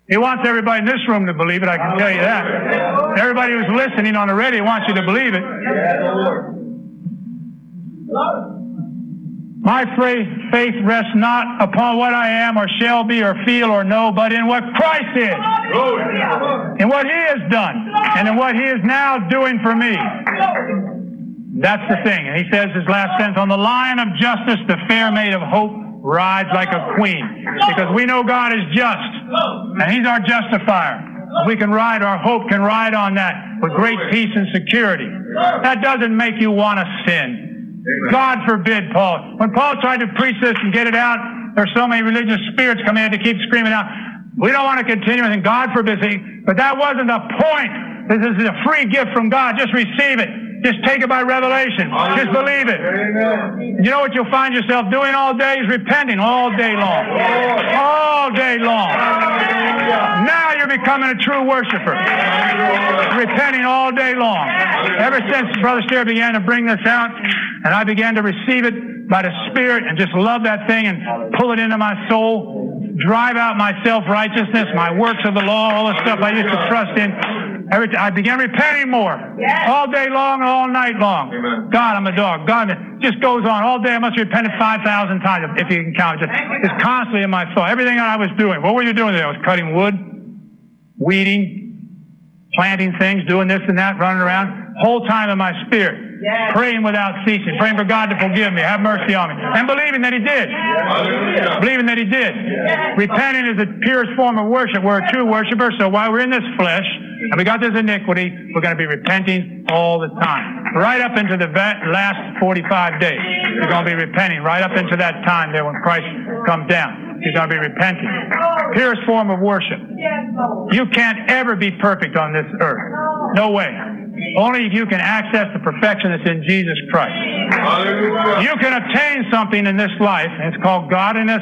He wants everybody in this room to believe it, I can tell you that. Everybody who's listening on the radio wants you to believe it. My faith rests not upon what I am or shall be or feel or know, but in what Christ is, in what He has done, and in what He is now doing for me. That's the thing. And he says his last sentence, on the Lion of Justice, the fair maid of hope rides like a queen. Because we know God is just, and He's our justifier. We can ride, our hope can ride on that with great peace and security. That doesn't make you want to sin. God forbid, Paul. When Paul tried to preach this and get it out, there's so many religious spirits coming in to keep screaming out, we don't want to continue, and God forbid. But that wasn't the point. This is a free gift from God. Just receive it. Just take it by revelation. Just believe it. You know what you'll find yourself doing all day is repenting all day long. All day long. Now you're becoming a true worshiper. Repenting all day long. Ever since Brother Stair began to bring this out, and I began to receive it by the Spirit and just love that thing and pull it into my soul, drive out my self-righteousness, my works of the law, all the stuff I used to trust in, I began repenting more. All day long, all night long. Amen. God, I'm a dog. God, it just goes on. All day I must have repented 5,000 times, if you can count it. It's constantly in my thought. Everything that I was doing. What were you doing there? I was cutting wood, weeding, planting things, doing this and that, running around. Whole time in my spirit. Praying without ceasing. Praying for God to forgive me, have mercy on me. And believing that He did. Believing that He did. Repenting is the purest form of worship. We're a true worshiper, so while we're in this flesh, and we got this iniquity, we're going to be repenting all the time. Right up into the last 45 days. You're going to be repenting right up into that time there when Christ comes down. You're going to be repenting. Purest form of worship. You can't ever be perfect on this earth. No way. Only if you can access the perfection that's in Jesus Christ. You can obtain something in this life, and it's called godliness.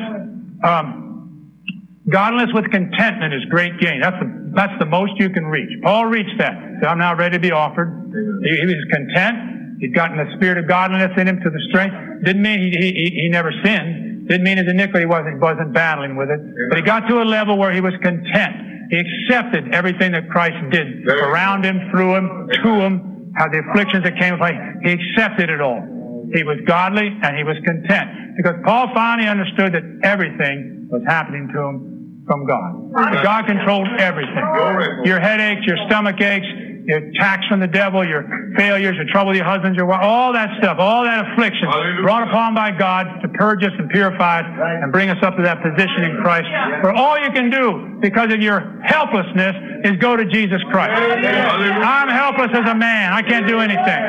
Godliness with contentment is great gain. That's the most you can reach. Paul reached that. So I'm now ready to be offered. He was content. He'd gotten the spirit of godliness in him to the strength. Didn't mean he never sinned. Didn't mean his iniquity wasn't battling with it. But he got to a level where he was content. He accepted everything that Christ did around him, through him, to him, how the afflictions that came upon him. He accepted it all. He was godly and he was content. Because Paul finally understood that everything was happening to him from God. God controlled everything. Your headaches, your stomach aches, your attacks from the devil, your failures, your trouble with your husband, your wife, all that stuff, all that affliction brought upon by God to purge us and purify us and bring us up to that position in Christ where all you can do because of your helplessness is go to Jesus Christ. I'm helpless as a man. I can't do anything.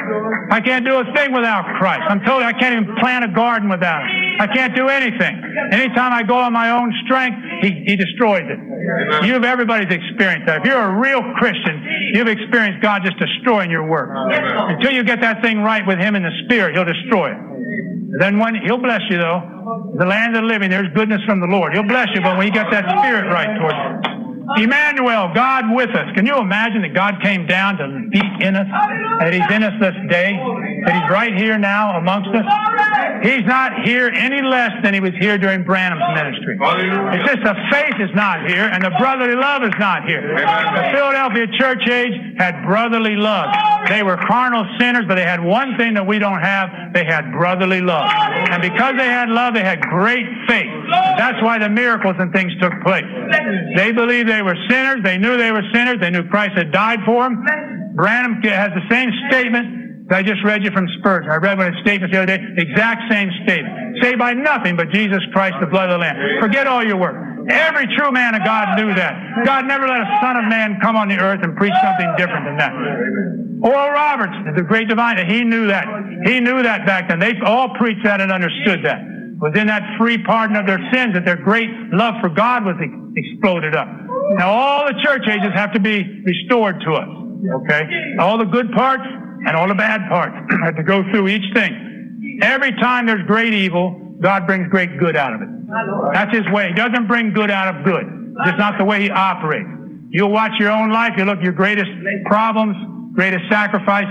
I can't do a thing without Christ. I'm told I can't even plant a garden without Him. I can't do anything. Anytime I go on my own strength, He destroys it. Everybody's experienced that. If you're a real Christian, you've experienced God just destroying your work. Until you get that thing right with Him in the Spirit, He'll destroy it. Then when He'll bless you, though. The land of the living, there's goodness from the Lord. He'll bless you, but when you get that Spirit right towards you. Emmanuel, God with us. Can you imagine that God came down to be in us? That He's in us this day? That He's right here now amongst us? He's not here any less than He was here during Branham's ministry. It's just the faith is not here and the brotherly love is not here. The Philadelphia church age had brotherly love. They were carnal sinners, but they had one thing that we don't have. They had brotherly love. And because they had love, they had great faith. That's why the miracles and things took place. They believed they were sinners. They knew they were sinners. They knew Christ had died for them. Branham has the same statement that I just read you from Spurgeon. I read one of his statements the other day. Exact same statement. Saved by nothing but Jesus Christ, the blood of the Lamb. Forget all your work. Every true man of God knew that. God never let a son of man come on the earth and preach something different than that. Oral Roberts, the great divine, he knew that. He knew that back then. They all preached that and understood that. It was in that free pardon of their sins that their great love for God was exploded up. Now all the church ages have to be restored to us. Okay? All the good parts and all the bad parts have to go through each thing. Every time there's great evil, God brings great good out of it. That's His way. He doesn't bring good out of good. It's just not the way He operates. You'll watch your own life. You look at your greatest problems, greatest sacrifices.